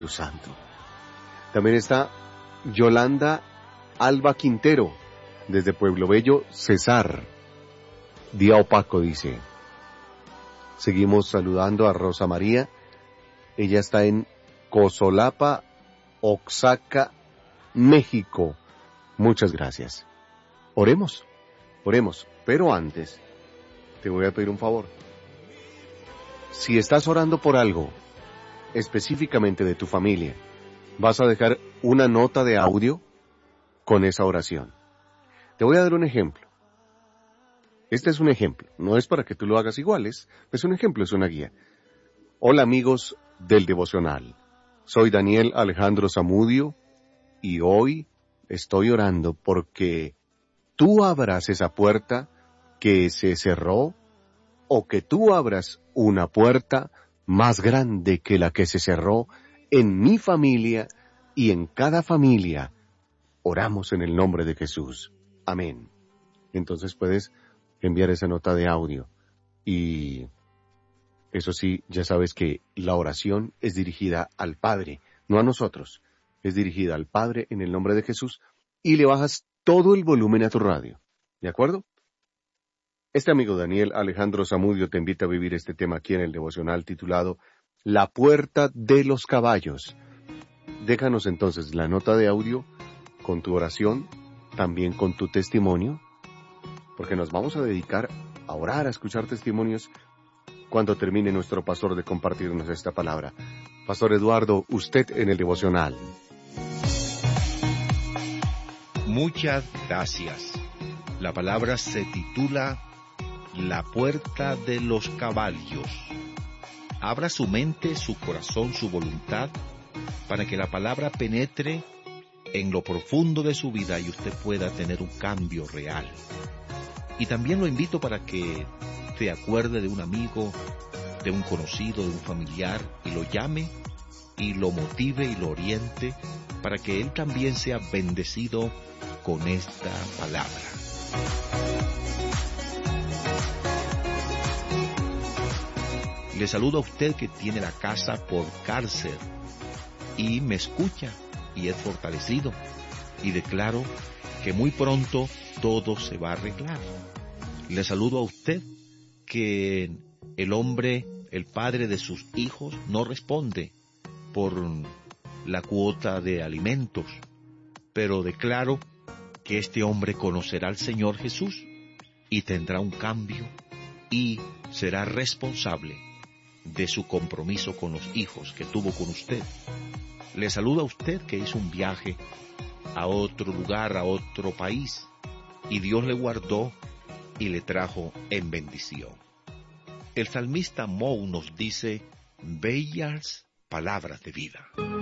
Santo. También está Yolanda Alba Quintero, desde Pueblo Bello, Cesar. Día opaco, dice. Seguimos saludando a Rosa María. Ella está en Cosolapa, Oaxaca, México. Muchas gracias. Oremos. Pero antes, te voy a pedir un favor. Si estás orando por algo, específicamente de tu familia, vas a dejar una nota de audio con esa oración. Te voy a dar un ejemplo. Este es un ejemplo, no es para que tú lo hagas iguales, es un ejemplo, es una guía. Hola amigos del devocional, soy Daniel Alejandro Zamudio y hoy estoy orando porque tú abras esa puerta que se cerró o que tú abras una puerta más grande que la que se cerró en mi familia y en cada familia. Oramos en el nombre de Jesús. Amén. Entonces puedes enviar esa nota de audio. Y eso sí, ya sabes que la oración es dirigida al Padre, no a nosotros. Es dirigida al Padre en el nombre de Jesús y le bajas todo el volumen a tu radio. ¿De acuerdo? Este amigo Daniel Alejandro Zamudio te invita a vivir este tema aquí en el devocional titulado La puerta de los caballos. Déjanos entonces la nota de audio con tu oración, también con tu testimonio, porque nos vamos a dedicar a orar, a escuchar testimonios cuando termine nuestro pastor de compartirnos esta palabra. Pastor Eduardo, usted en el devocional. Muchas gracias. La palabra se titula La puerta de los caballos. Abra su mente, su corazón, su voluntad, para que la palabra penetre en lo profundo de su vida y usted pueda tener un cambio real. Y también lo invito para que se acuerde de un amigo, de un conocido, de un familiar, y lo llame, y lo motive y lo oriente, para que él también sea bendecido con esta palabra. Le saludo a usted que tiene la casa por cárcel y me escucha y es fortalecido, y declaro que muy pronto todo se va a arreglar. Le saludo a usted que el hombre, el padre de sus hijos, no responde por la cuota de alimentos, pero declaro que este hombre conocerá al Señor Jesús y tendrá un cambio y será responsable de su compromiso con los hijos que tuvo con usted. Le saludo a usted que hizo un viaje a otro lugar, a otro país, y Dios le guardó y le trajo en bendición. El salmista Moe nos dice bellas palabras de vida.